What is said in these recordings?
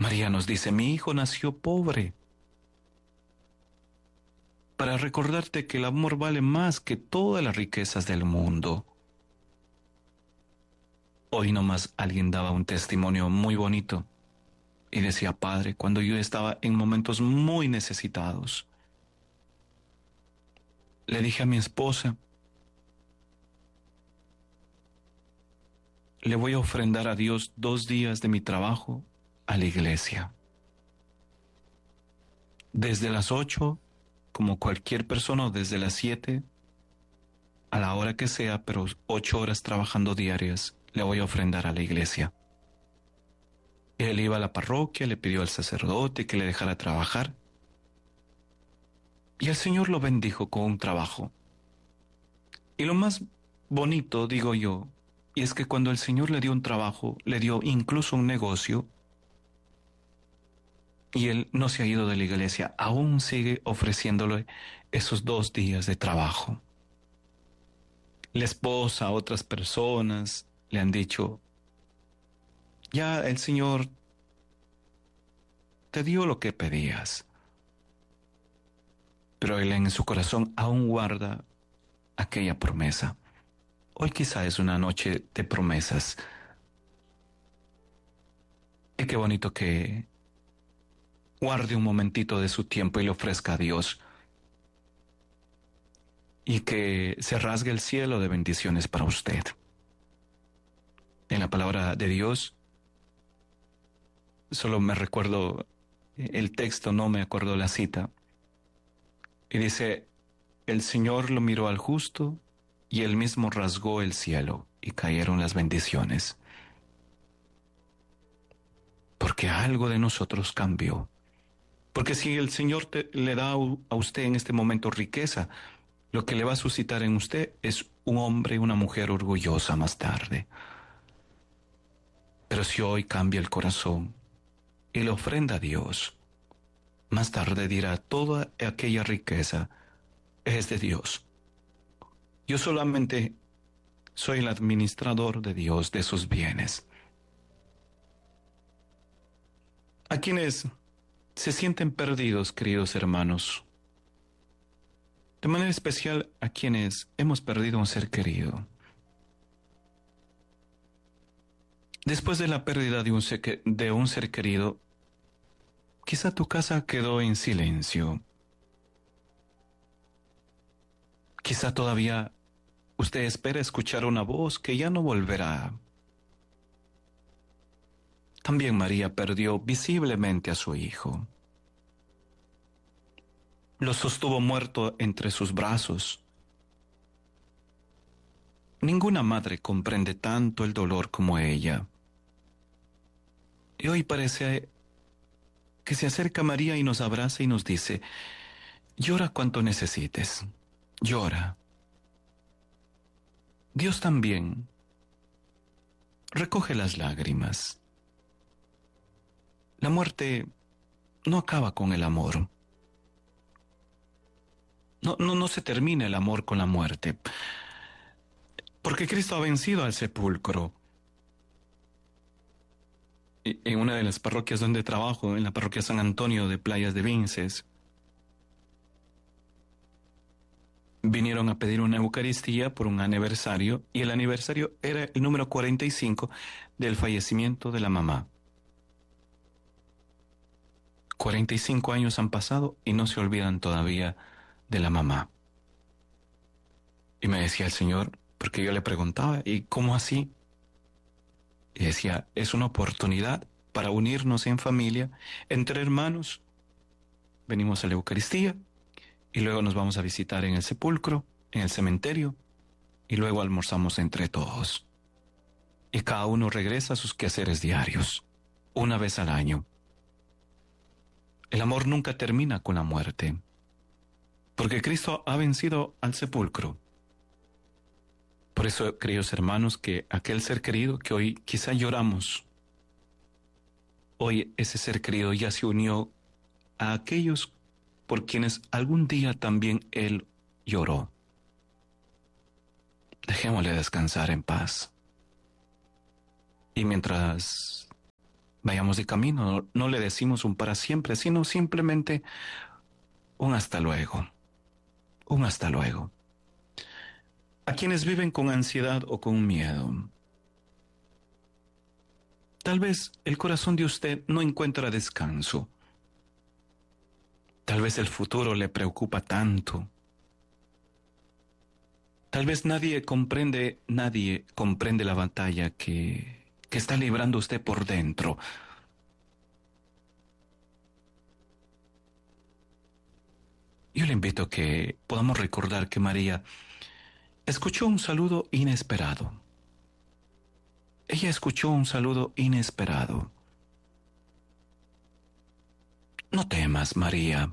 María nos dice, mi hijo nació pobre, para recordarte que el amor vale más que todas las riquezas del mundo. Hoy nomás alguien daba un testimonio muy bonito y decía, Padre, cuando yo estaba en momentos muy necesitados, le dije a mi esposa, le voy a ofrendar a Dios 2 días de mi trabajo a la iglesia. Desde las 8, como cualquier persona, o desde las 7, a la hora que sea, pero 8 horas trabajando diarias, le voy a ofrendar a la iglesia. Él iba a la parroquia, le pidió al sacerdote que le dejara trabajar. Y el Señor lo bendijo con un trabajo. Y lo más bonito, digo yo, y es que cuando el Señor le dio un trabajo, le dio incluso un negocio, y él no se ha ido de la iglesia, aún sigue ofreciéndole esos 2 días de trabajo. La esposa, otras personas le han dicho, ya el Señor te dio lo que pedías, pero él en su corazón aún guarda aquella promesa. Hoy quizá es una noche de promesas. Y qué bonito que guarde un momentito de su tiempo y le ofrezca a Dios. Y que se rasgue el cielo de bendiciones para usted. En la palabra de Dios, solo me recuerdo el texto, no me acuerdo la cita. Y dice, el Señor lo miró al justo y él mismo rasgó el cielo y cayeron las bendiciones. Porque algo de nosotros cambió. Porque si el Señor le da a usted en este momento riqueza, lo que le va a suscitar en usted es un hombre y una mujer orgullosa más tarde. Pero si hoy cambia el corazón y le ofrenda a Dios, más tarde dirá, toda aquella riqueza es de Dios. Yo solamente soy el administrador de Dios, de sus bienes. A quienes se sienten perdidos, queridos hermanos, de manera especial a quienes hemos perdido un ser querido. Después de la pérdida de un ser querido, quizá tu casa quedó en silencio. Quizá todavía usted espera escuchar una voz que ya no volverá. También María perdió visiblemente a su hijo. Lo sostuvo muerto entre sus brazos. Ninguna madre comprende tanto el dolor como ella. Y hoy parece que se acerca María y nos abraza y nos dice, llora cuanto necesites, llora. Dios también recoge las lágrimas. La muerte no acaba con el amor. No se termina el amor con la muerte. Porque Cristo ha vencido al sepulcro. En una de las parroquias donde trabajo, en la parroquia San Antonio de Playas de Vinces, vinieron a pedir una Eucaristía por un aniversario, y el aniversario era el número 45 del fallecimiento de la mamá. 45 años han pasado y no se olvidan todavía de la mamá. Y me decía el Señor, porque yo le preguntaba, ¿y cómo así? Y decía, es una oportunidad para unirnos en familia, entre hermanos. Venimos a la Eucaristía y luego nos vamos a visitar en el sepulcro, en el cementerio, y luego almorzamos entre todos. Y cada uno regresa a sus quehaceres diarios, una vez al año. El amor nunca termina con la muerte, porque Cristo ha vencido al sepulcro. Por eso, queridos hermanos, que aquel ser querido que hoy quizá lloramos, hoy ese ser querido ya se unió a aquellos por quienes algún día también Él lloró. Dejémosle descansar en paz. Y mientras vayamos de camino. No le decimos un para siempre, sino simplemente un hasta luego. Un hasta luego. A quienes viven con ansiedad o con miedo, tal vez el corazón de usted no encuentra descanso. Tal vez el futuro le preocupa tanto. Tal vez nadie comprende la batalla que está librando usted por dentro. Yo le invito a que podamos recordar que María escuchó un saludo inesperado. Ella escuchó un saludo inesperado. No temas, María.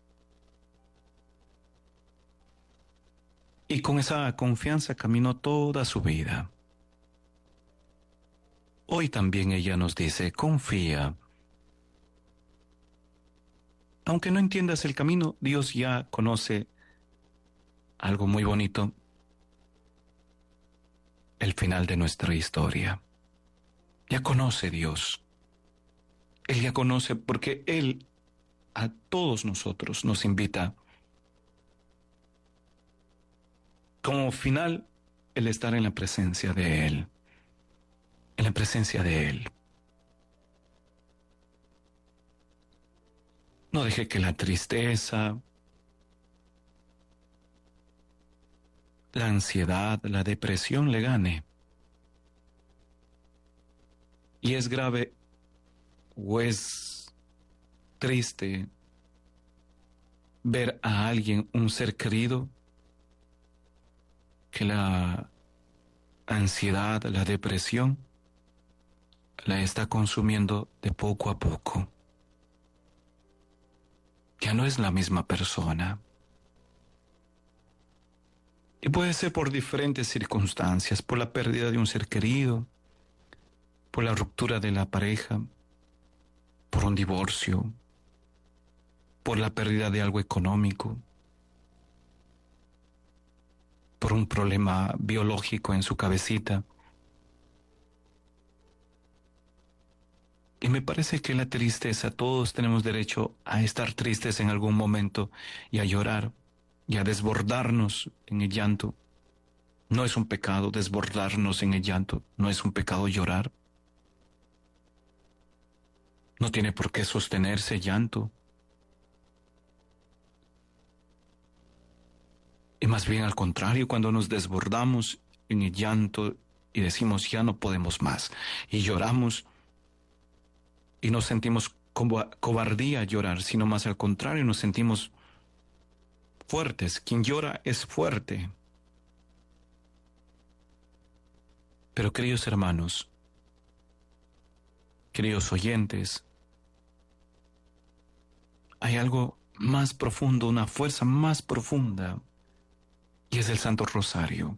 Y con esa confianza caminó toda su vida. Hoy también ella nos dice, confía. Aunque no entiendas el camino, Dios ya conoce algo muy bonito, el final de nuestra historia. Ya conoce Dios. Él ya conoce porque Él a todos nosotros nos invita como final el estar en la presencia de Él. En la presencia de Él. No deje que la tristeza, la ansiedad, la depresión le gane. Y es grave o es triste ver a alguien, un ser querido, que la ansiedad, la depresión, la está consumiendo de poco a poco. Ya no es la misma persona. Y puede ser por diferentes circunstancias, por la pérdida de un ser querido, por la ruptura de la pareja, por un divorcio, por la pérdida de algo económico, por un problema biológico en su cabecita. Y me parece que la tristeza, todos tenemos derecho a estar tristes en algún momento y a llorar y a desbordarnos en el llanto. No es un pecado desbordarnos en el llanto, no es un pecado llorar. No tiene por qué sostenerse llanto. Y más bien al contrario, cuando nos desbordamos en el llanto y decimos ya no podemos más y lloramos y nos sentimos como cobardía llorar, sino más al contrario, nos sentimos fuertes. Quien llora es fuerte. Pero queridos hermanos, queridos oyentes, hay algo más profundo, una fuerza más profunda, y es el Santo Rosario.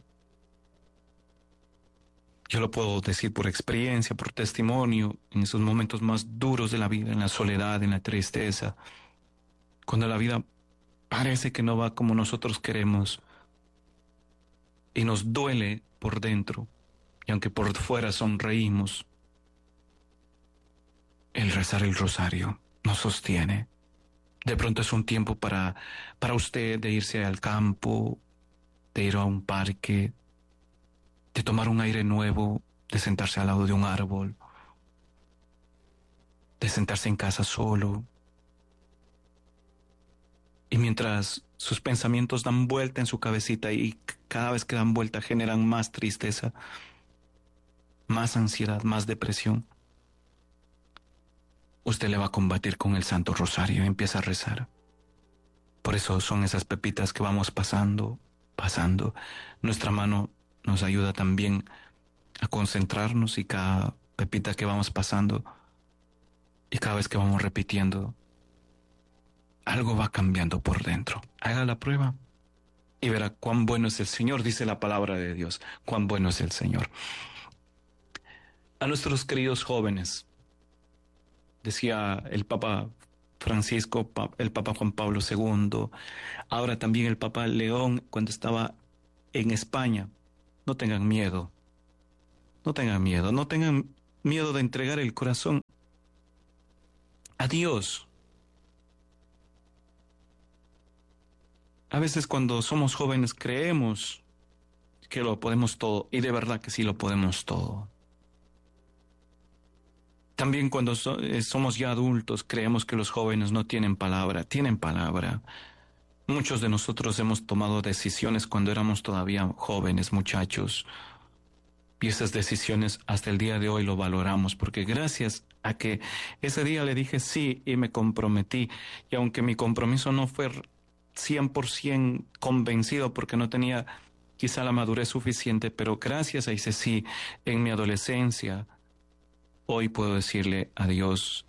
Yo lo puedo decir por experiencia, por testimonio, en esos momentos más duros de la vida, en la soledad, en la tristeza, cuando la vida parece que no va como nosotros queremos y nos duele por dentro, y aunque por fuera sonreímos, el rezar el rosario nos sostiene. De pronto es un tiempo para usted de irse al campo, de ir a un parque, de tomar un aire nuevo, de sentarse al lado de un árbol, de sentarse en casa solo. Y mientras sus pensamientos dan vuelta en su cabecita y cada vez que dan vuelta generan más tristeza, más ansiedad, más depresión, usted le va a combatir con el Santo Rosario y empieza a rezar. Por eso son esas pepitas que vamos pasando. Nuestra mano nos ayuda también a concentrarnos y cada pepita que vamos pasando y cada vez que vamos repitiendo, algo va cambiando por dentro. Haga la prueba y verá cuán bueno es el Señor, dice la palabra de Dios, cuán bueno es el Señor. A nuestros queridos jóvenes, decía el Papa Francisco, el Papa Juan Pablo II, ahora también el Papa León cuando estaba en España, no tengan miedo, no tengan miedo, no tengan miedo de entregar el corazón. a Dios. A veces cuando somos jóvenes creemos que lo podemos todo, y de verdad que sí lo podemos todo. También cuando somos ya adultos creemos que los jóvenes no tienen palabra. Tienen palabra. Muchos de nosotros hemos tomado decisiones cuando éramos todavía jóvenes, muchachos. Y esas decisiones hasta el día de hoy lo valoramos, porque gracias a que ese día le dije sí y me comprometí, y aunque mi compromiso no fue 100% convencido porque no tenía quizá la madurez suficiente, pero gracias a ese sí en mi adolescencia, hoy puedo decirle a Dios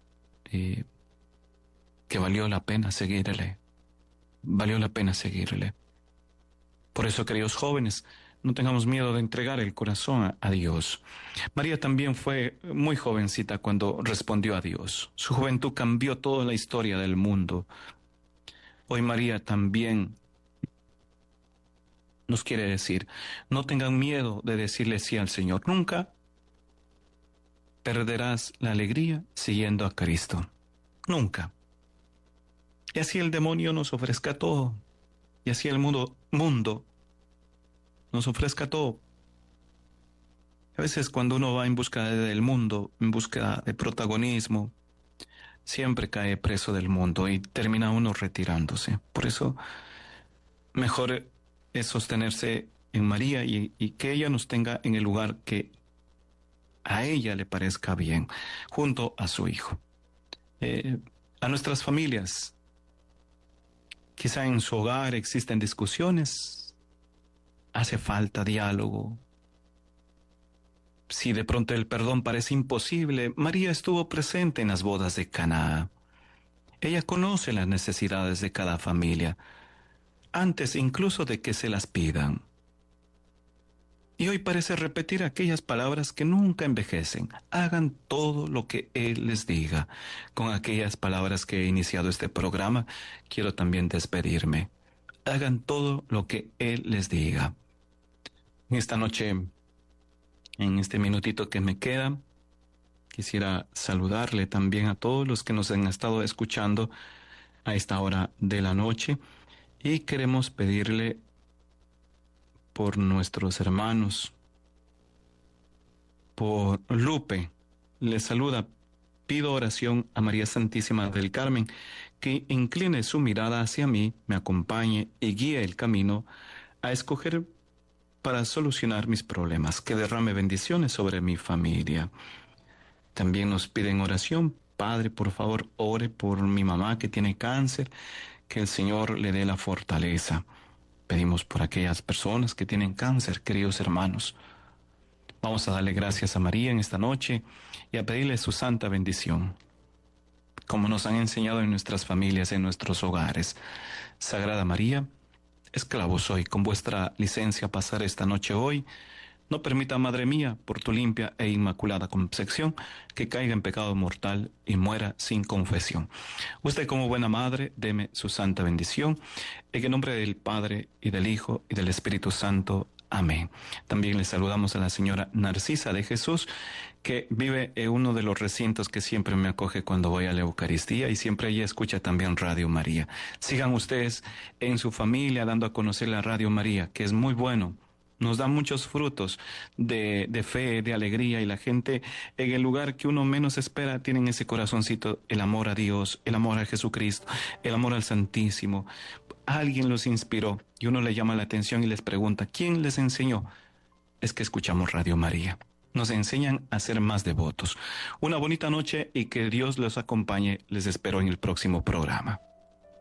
que valió la pena seguirle, valió la pena seguirle. Por eso, queridos jóvenes, no tengamos miedo de entregar el corazón a Dios. María también fue muy jovencita cuando respondió a Dios. Su juventud cambió toda la historia del mundo. Hoy María también nos quiere decir, no tengan miedo de decirle sí al Señor. Nunca perderás la alegría siguiendo a Cristo. Nunca. Y así el demonio nos ofrezca todo. Y así el mundo nos ofrezca todo. A veces cuando uno va en busca del mundo, en busca de protagonismo, siempre cae preso del mundo y termina uno retirándose. Por eso, mejor es sostenerse en María y que ella nos tenga en el lugar que a ella le parezca bien, junto a su hijo. A nuestras familias, quizá en su hogar existen discusiones, hace falta diálogo. Si de pronto el perdón parece imposible, María estuvo presente en las bodas de Caná. Ella conoce las necesidades de cada familia, antes incluso de que se las pidan. Y hoy parece repetir aquellas palabras que nunca envejecen. Hagan todo lo que Él les diga. Con aquellas palabras que he iniciado este programa, quiero también despedirme. Hagan todo lo que Él les diga. Esta noche, en este minutito que me queda, quisiera saludarle también a todos los que nos han estado escuchando a esta hora de la noche y queremos pedirle por nuestros hermanos, por Lupe, le saluda, pido oración a María Santísima del Carmen, que incline su mirada hacia mí, me acompañe y guíe el camino a escoger para solucionar mis problemas, que derrame bendiciones sobre mi familia. También nos piden oración, Padre, por favor, ore por mi mamá que tiene cáncer, que el Señor le dé la fortaleza. Pedimos por aquellas personas que tienen cáncer, queridos hermanos. Vamos a darle gracias a María en esta noche y a pedirle su santa bendición, como nos han enseñado en nuestras familias, en nuestros hogares. Sagrada María, esclavo soy, con vuestra licencia pasar esta noche hoy. No permita, Madre mía, por tu limpia e inmaculada concepción, que caiga en pecado mortal y muera sin confesión. Usted, como buena madre, deme su santa bendición. En el nombre del Padre, y del Hijo, y del Espíritu Santo. Amén. También le saludamos a la señora Narcisa de Jesús, que vive en uno de los recintos que siempre me acoge cuando voy a la Eucaristía, y siempre ella escucha también Radio María. Sigan ustedes en su familia dando a conocer la Radio María, que es muy bueno. Nos da muchos frutos de fe, de alegría, y la gente en el lugar que uno menos espera tienen ese corazoncito, el amor a Dios, el amor a Jesucristo, el amor al Santísimo. Alguien los inspiró y uno le llama la atención y les pregunta, ¿quién les enseñó? Es que escuchamos Radio María. Nos enseñan a ser más devotos. Una bonita noche y que Dios los acompañe. Les espero en el próximo programa.